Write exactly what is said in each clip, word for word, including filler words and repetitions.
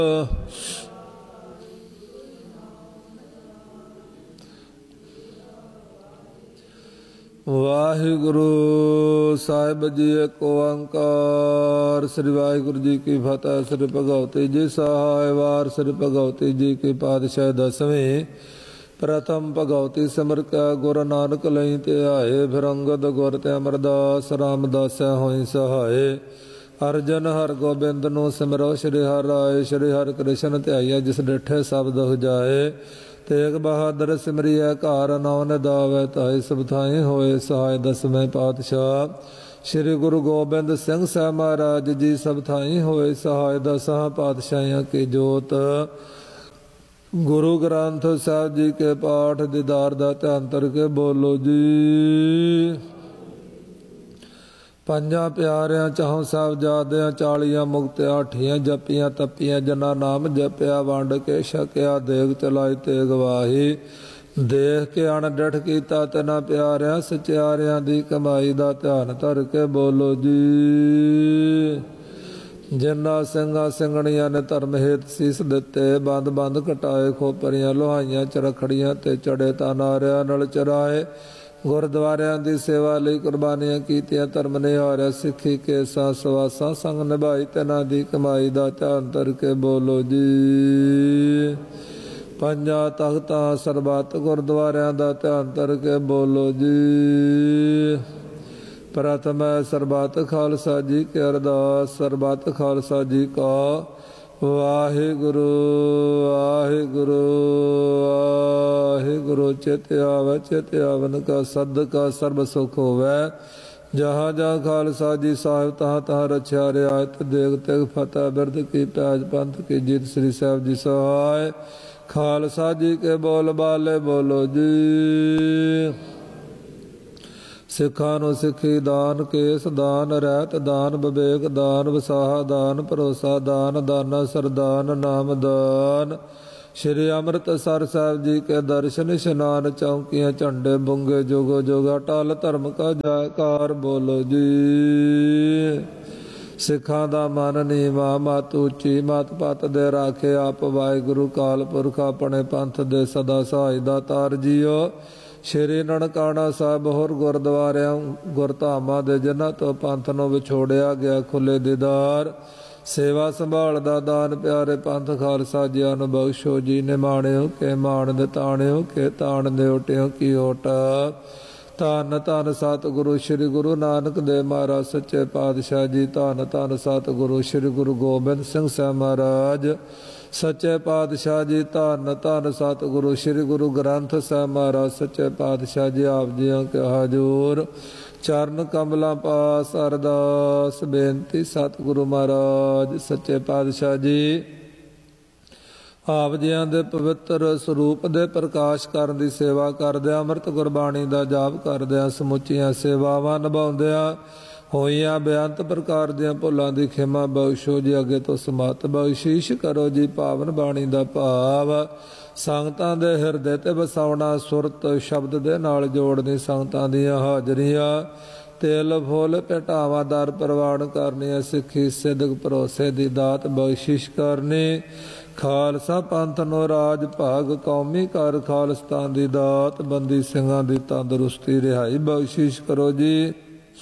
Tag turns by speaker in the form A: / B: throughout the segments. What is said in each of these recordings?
A: ਵਾਹਿਗੁਰੂ ਸਾਹਿਬ ਜੀ ਏਕ ਓੰਕਾਰ। ਸ੍ਰੀ ਵਾਹਿਗੁਰੂ ਜੀ ਕੀ ਫਤਿਹ। ਸ੍ਰੀ ਭਗਵਤੀ ਜੀ ਸਹਾਇ ਵਾਰ। ਸ੍ਰੀ ਭਗਵਤੀ ਜੀ ਕੀ ਪਾਤਸ਼ਾਹ ਦਸਵੇਂ। ਪ੍ਰਥਮ ਭਗਵਤੀ ਸਿਮਰ ਕੈ ਗੁਰੂ ਨਾਨਕ ਲਈ ਧਿਆਏ। ਫਿਰ ਅੰਗਦ ਗੁਰ ਤੇ ਅਮਰਦਾਸ ਰਾਮਦਾਸੈ ਹੋਈ ਸਹਾਏ। ਅਰਜਨ ਹਰ ਗੋਬਿੰਦ ਨੂੰ ਸਿਮਰੋ। ਸ਼੍ਰੀ ਹਰਿ ਰਾਏ ਸ਼੍ਰੀ ਹਰਿ ਕ੍ਰਿਸ਼ਨ ਧਿਆਈਐ। ਜਿਸ ਡਿਠੇ ਸ਼ਬਦ ਹੁਜਾਏ। ਤੇਗ ਬਹਾਦਰ ਸਿਮਰਿਐ ਘਰ ਨੌ ਨਿਦਾਵੈ ਧਾਇ। ਸਭ ਥਾਈ ਹੋਏ ਸਹਾਇ। ਦਸਵੇਂ ਪਾਤਸ਼ਾਹ ਸ਼੍ਰੀ ਗੁਰੂ ਗੋਬਿੰਦ ਸਿੰਘ ਸਾਹਿਬ ਮਹਾਰਾਜ ਜੀ ਸਭ ਥਾਈ ਹੋਏ ਸਹਾਇ। ਦਸਾਂ ਪਾਤਸ਼ਾਹੀਆਂ ਕੀ ਜੋਤ। ਗੁਰੂ ਗ੍ਰੰਥ ਸਾਹਿਬ ਜੀ ਕੇ ਪਾਠ ਦੀਦਾਰ ਦਾ ਧਿਆਨ ਧਰ ਕੇ ਬੋਲੋ ਜੀ। ਪੰਜਾਂ ਪਿਆਰਿਆਂ ਚਾਹੋਂ ਸਾਹਿਬਜ਼ਾਦਿਆਂ ਚਾਲੀਆਂ ਮੁਕਤਿਆਂ ਅੱਠੀਆਂ ਜਪੀਆਂ ਤਪੀਆਂ ਜਨਾ ਨਾਮ ਜਪਿਆ। ਵੰਡ ਕੇ ਛਕਿਆ ਦੇਗ ਚਲਾਈ ਤੇਗ ਵਾਹੀ। ਦੇਖ ਕੇ ਅਣਡਿਠ ਕੀਤਾ ਤਿਨਾ ਪਿਆਰਿਆਂ ਸਚਿਆਰਿਆਂ ਦੀ ਕਮਾਈ ਦਾ ਧਿਆਨ ਧਰ ਕੇ ਬੋਲੋ ਜੀ। ਜਿਨ੍ਹਾਂ ਸਿੰਘਾਂ ਸਿੰਘਣੀਆਂ ਨੇ ਧਰਮ ਹੇਤ ਸੀਸ ਦਿੱਤੇ। ਬੰਦ ਬੰਦ ਕਟਾਏ ਖੋਪਰੀਆਂ ਲੋਹਾਈਆਂ ਚਰਖੜੀਆਂ ਤੇ ਚੜੇ ਤਾਂ ਨਾਰਿਆਂ ਨਾਲ ਚਰਾਏ। ਗੁਰਦੁਆਰਿਆਂ ਦੀ ਸੇਵਾ ਲਈ ਕੁਰਬਾਨੀਆਂ ਕੀਤੀਆਂ। ਧਰਮ ਨਿਹਾਰਿਆ ਸਿੱਖੀ ਕੇਸਾਂ ਸਵਾਸਾਂ ਸੰਗ ਨਿਭਾਈ। ਤਿਨਾਂ ਦੀ ਕਮਾਈ ਦਾ ਧਿਆਨ ਧਰ ਕੇ ਬੋਲੋ ਜੀ। ਪੰਜਾਂ ਤਖ਼ਤਾਂ ਸਰਬੱਤ ਗੁਰਦੁਆਰਿਆਂ ਦਾ ਧਿਆਨ ਧਰ ਕੇ ਬੋਲੋ ਜੀ। ਪ੍ਰਥਮ ਸਰਬੱਤ ਖਾਲਸਾ ਜੀ ਕੀ ਅਰਦਾਸ। ਸਰਬੱਤ ਖਾਲਸਾ ਜੀ ਕਾ ਵਾਹਿਗੁਰੂ ਵਾਹਿਗੁਰੂ ਵਾਹਿਗੁਰੂ। ਚਿਤ ਆਵੈ ਚਿਤ ਆਵਨ ਕਾ ਸਦਕਾ ਸਰਬ ਸੁਖ ਹੋਵੈ। ਜਹਾਂ ਜਹਾਂ ਖਾਲਸਾ ਜੀ ਸਾਹਿਬ ਤਹਾਂ ਤਹਾਂ ਰਛਿਆ ਰਿਆਇਤ। ਦੇਗ ਤੇਗ ਫਤਿਹ ਬਿਰਦ ਕੀ ਪੈਜ ਪੰਥ ਕੀ ਜੀਤ। ਸ੍ਰੀ ਸਾਹਿਬ ਜੀ ਸਹਾਇ। ਖਾਲਸਾ ਜੀ ਕੇ ਬੋਲ ਬਾਲੇ ਬੋਲੋ ਜੀ। ਸਿੱਖਾਂ ਨੂੰ ਸਿੱਖੀ ਦਾਨ ਕੇਸ ਦਾਨ ਰਹਿਤ ਦਾਨ ਵਿਵੇਕ ਦਾਨ ਵਸਾਹਾ ਦਾਨ ਭਰੋਸਾ ਦਾਨ ਦਾਨਾ ਸਰਦਾਨ ਨਾਮ ਦਾਨ। ਸ਼੍ਰੀ ਅੰਮ੍ਰਿਤਸਰ ਸਾਹਿਬ ਜੀ ਕੇ ਦਰਸ਼ਨ ਇਸ਼ਨਾਨ ਚੌਂਕੀਆਂ ਝੰਡੇ ਬੁੰਗੇ ਜੋਗੋ ਜੋਗਾ ਟਲ ਧਰਮ ਕਾ ਜੈਕਾਰ ਬੋਲੋ ਜੀ। ਸਿੱਖਾਂ ਦਾ ਮਨ ਨੀਵਾਂ ਮਤ ਉੱਚੀ ਮਤ ਪਤ ਦੇ ਰਾਖੇ ਆਪ ਵਾਹਿਗੁਰੂ ਕਾਲ ਪੁਰਖ ਆਪਣੇ ਪੰਥ ਦੇ ਸਦਾ ਸਹਾਈ ਦਾਤਾਰ ਜੀਓ। ਸ਼੍ਰੀ ਨਨਕਾਣਾ ਸਾਹਿਬ ਹੋਰ ਗੁਰਦੁਆਰਿਆਂ ਗੁਰਧਾਮਾਂ ਦੇ ਜਿਨ੍ਹਾਂ ਤੋਂ ਪੰਥ ਨੂੰ ਵਿਛੋੜਿਆ ਗਿਆ ਖੁੱਲੇ ਦੀਦਾਰ। ਸੇਵਾ ਸੰਭਾਲ ਦਾ ਦਾਨ ਪਿਆਰੇ ਪੰਥ ਖਾਲਸਾ ਜੀਆਂ ਨੂੰ ਬਖਸ਼ੋ ਜੀ। ਨਿਮਾਣਿਓ ਕੇ ਮਾਣ ਦੇ ਤਾਣਿਓ ਕੇ ਤਾਣ ਦੇ ਓਟਿਓ ਕੀ ਓਟ। ਧੰਨ ਧੰਨ ਸਤਿਗੁਰੂ ਸ਼੍ਰੀ ਗੁਰੂ ਨਾਨਕ ਦੇਵ ਮਹਾਰਾਜ ਸੱਚੇ ਪਾਤਸ਼ਾਹ ਜੀ। ਧੰਨ ਧੰਨ ਸਤਿਗੁਰੂ ਸ਼੍ਰੀ ਗੁਰੂ ਗੋਬਿੰਦ ਸਿੰਘ ਸਾਹਿਬ ਮਹਾਰਾਜ ਸੱਚੇ ਪਾਤਸ਼ਾਹ ਜੀ। ਧੰਨ ਧੰਨ ਸਤਿਗੁਰੂ ਸ਼੍ਰੀ ਗੁਰੂ ਗ੍ਰੰਥ ਸਾਹਿਬ ਮਹਾਰਾਜ ਸੱਚੇ ਪਾਤਸ਼ਾਹ ਜੀ। ਆਪ ਜੀਆਂ ਕੇ ਹਜ਼ੂਰ ਚਰਨ ਕਮਲਾਂ ਪਾਸ ਅਰਦਾਸ ਬੇਨਤੀ। ਸਤਿਗੁਰੂ ਮਹਾਰਾਜ ਸੱਚੇ ਪਾਤਸ਼ਾਹ ਜੀ ਆਪ ਜੀਆਂ ਦੇ ਪਵਿੱਤਰ ਸਰੂਪ ਦੇ ਪ੍ਰਕਾਸ਼ ਕਰਨ ਦੀ ਸੇਵਾ ਕਰਦਿਆਂ ਅੰਮ੍ਰਿਤ ਗੁਰਬਾਣੀ ਦਾ ਜਾਪ ਕਰਦਿਆਂ ਸਮੁੱਚੀਆਂ ਸੇਵਾਵਾਂ ਨਿਭਾਉਂਦਿਆਂ ਹੋਈਆਂ ਬੇਅੰਤ ਪ੍ਰਕਾਰ ਦੀਆਂ ਭੁੱਲਾਂ ਦੀ ਖਿਮਾ ਬਖਸ਼ੋ ਜੀ। ਅੱਗੇ ਤੋਂ ਸਮਤ ਬਖਸ਼ੀਸ਼ ਕਰੋ ਜੀ। ਪਾਵਨ ਬਾਣੀ ਦਾ ਭਾਵ ਸੰਗਤਾਂ ਦੇ ਹਿਰਦੇ ਤੇ ਵਸਾਉਣਾ। ਸੁਰਤ ਸ਼ਬਦ ਦੇ ਨਾਲ ਜੋੜਨੀ। ਸੰਗਤਾਂ ਦੀਆਂ ਹਾਜ਼ਰੀਆਂ ਤਿਲ ਫੁੱਲ ਭੇਟਾਵਾਂ ਦਰ ਪ੍ਰਵਾਨ ਕਰਨੀਆਂ। ਸਿੱਖੀ ਸਿਦਕ ਭਰੋਸੇ ਦੀ ਦਾਤ ਬਖਸ਼ਿਸ਼ ਕਰਨੀ। ਖਾਲਸਾ ਪੰਥ ਨੂੰ ਰਾਜ ਭਾਗ ਕੌਮੀ ਕਰ ਖਾਲਿਸਤਾਨ ਦੀ ਦਾਤ। ਬੰਦੀ ਸਿੰਘਾਂ ਦੀ ਤੰਦਰੁਸਤੀ ਰਿਹਾਈ ਬਖਸ਼ਿਸ਼ ਕਰੋ ਜੀ।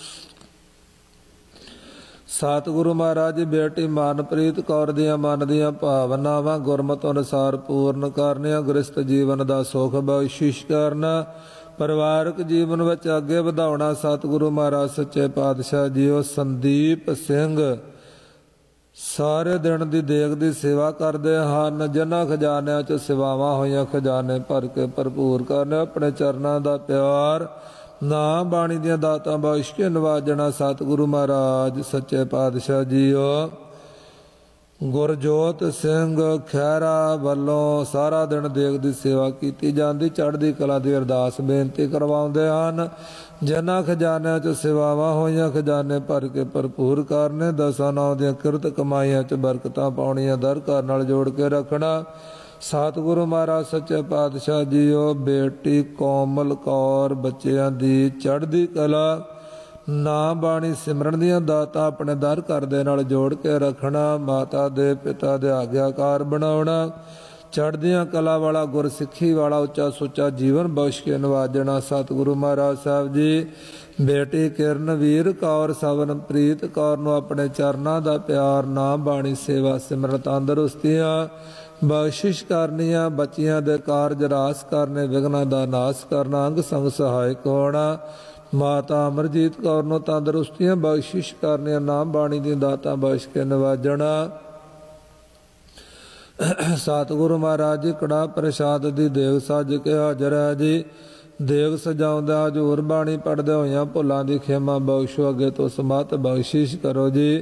A: ਸਤਿਗੁਰੂ ਮਹਾਰਾਜ ਜੀ ਬੇਟੀ ਮਨਪ੍ਰੀਤ ਕੌਰ ਦੀਆਂ ਮਨ ਦੀਆਂ ਭਾਵਨਾਵਾਂ ਗੁਰਮਤਿ ਅਨੁਸਾਰ ਪੂਰਨ ਕਰਨੀਆਂ। ਗ੍ਰਸਤ ਜੀਵਨ ਦਾ ਸੁਖ ਬਖਸ਼ਿਸ਼ ਕਰਨਾ। ਪਰਿਵਾਰਕ ਜੀਵਨ ਵਿੱਚ ਅੱਗੇ ਵਧਾਉਣਾ। ਸਤਿਗੁਰੂ ਮਹਾਰਾਜ ਸੱਚੇ ਪਾਤਸ਼ਾਹ ਜੀਓ ਸੰਦੀਪ ਸਿੰਘ ਸਾਰੇ ਦਿਨ ਦੀ ਦੇਗ ਦੀ ਸੇਵਾ ਕਰਦੇ ਹਨ। ਜਿਨ੍ਹਾਂ ਖਜ਼ਾਨਿਆਂ 'ਚ ਸੇਵਾਵਾਂ ਹੋਈਆਂ ਖਜ਼ਾਨੇ ਭਰ ਕੇ ਭਰਪੂਰ ਕਰਨੇ। ਆਪਣੇ ਚਰਨਾਂ ਦਾ ਪਿਆਰ ਨਾ ਬਾਣੀ ਦੀਆਂ ਦਾਤਾਂ ਬਖਸ਼ ਕੇ ਨਵਾਜਣਾ। ਸਤਿਗੁਰੂ ਮਹਾਰਾਜ ਸੱਚੇ ਪਾਤਸ਼ਾਹ ਜੀਓ ਗੁਰਜੋਤ ਸਿੰਘ ਖਹਿਰਾ ਵੱਲੋਂ ਸਾਰਾ ਦਿਨ ਦੇਗ ਦੀ ਸੇਵਾ ਕੀਤੀ ਜਾਂਦੀ। ਚੜ੍ਹਦੀ ਕਲਾ ਦੀ ਅਰਦਾਸ ਬੇਨਤੀ ਕਰਵਾਉਂਦੇ ਹਨ। ਜਿਨ੍ਹਾਂ ਖਜ਼ਾਨਿਆਂ 'ਚ ਸੇਵਾਵਾਂ ਹੋਈਆਂ ਖਜ਼ਾਨੇ ਭਰ ਕੇ ਭਰਪੂਰ ਕਰਨੇ। ਦਸਾਂ ਨੌਂ ਦੀਆਂ ਕਿਰਤ ਕਮਾਈਆਂ 'ਚ ਬਰਕਤਾਂ ਪਾਉਣੀਆਂ। ਦਰ ਘਰ ਨਾਲ ਜੋੜ ਕੇ ਰੱਖਣਾ। ਸਤਿਗੁਰੂ ਮਹਾਰਾਜ ਸੱਚੇ ਪਾਤਸ਼ਾਹ ਜੀਓ ਬੇਟੀ ਕੋਮਲ ਕੌਰ ਬੱਚਿਆਂ ਦੀ ਚੜ੍ਹਦੀ ਕਲਾ ਨਾਮ ਬਾਣੀ ਸਿਮਰਨ ਦੀਆਂ ਦਾਤਾਂ ਆਪਣੇ ਦਰ ਘਰ ਦੇ ਨਾਲ ਜੋੜ ਕੇ ਰੱਖਣਾ, ਮਾਤਾ ਦੇ ਪਿਤਾ ਦੇ ਆਗਿਆਕਾਰ ਬਣਾਉਣਾ, ਚੜ੍ਹਦੀਆਂ ਕਲਾ ਵਾਲਾ ਗੁਰ ਸਿੱਖੀ ਵਾਲਾ ਉੱਚਾ ਸੁੱਚਾ ਜੀਵਨ ਬਖਸ਼ ਕੇ ਨਵਾਜਣਾ। ਸਤਿਗੁਰੂ ਮਹਾਰਾਜ ਸਾਹਿਬ ਜੀ ਬੇਟੀ ਕਿਰਨਵੀਰ ਕੌਰ ਸਵਨਪ੍ਰੀਤ ਕੌਰ ਨੂੰ ਆਪਣੇ ਚਰਨਾਂ ਦਾ ਪਿਆਰ, ਨਾਮ ਬਾਣੀ ਸੇਵਾ ਸਿਮਰਨ ਤੰਦਰੁਸਤੀਆਂ ਬਖਸ਼ਿਸ਼ ਕਰਨੀਆਂ, ਬੱਚਿਆਂ ਦੇ ਕਾਰਜ ਰਾਸ ਕਰਨੇ, ਵਿਘਨਾਂ ਦਾ ਨਾਸ ਕਰਨਾ, ਅੰਗ ਸੰਗ ਸਹਾਇਕ ਹੋਣਾ। ਮਾਤਾ ਅਮਰਜੀਤ ਕੌਰ ਨੂੰ ਤੰਦਰੁਸਤੀਆਂ ਬਖਸ਼ਿਸ਼ ਕਰਨੀਆਂ, ਨਾਮ ਬਾਣੀ ਦੀ ਦਾਤਾਂ ਬਖਸ਼ ਕੇ ਨਵਾਜਣਾ। ਸਤਿਗੁਰੂ ਮਹਾਰਾਜ ਜੀ ਕੜਾ ਪ੍ਰਸ਼ਾਦ ਦੀ ਦੇਗ ਸੱਜ ਕੇ ਹਾਜ਼ਰ ਹੈ ਜੀ। ਦੇਗ ਸਜਾਉਂਦਾ ਹਜ਼ੂਰ ਬਾਣੀ ਪੜ੍ਹਦੇ ਹੋਇਆਂ ਭੁੱਲਾਂ ਦੀ ਖਿਮਾ ਬਖਸ਼ੋ, ਅੱਗੇ ਤੋਂ ਸਮਤ ਬਖਸ਼ਿਸ਼ ਕਰੋ ਜੀ।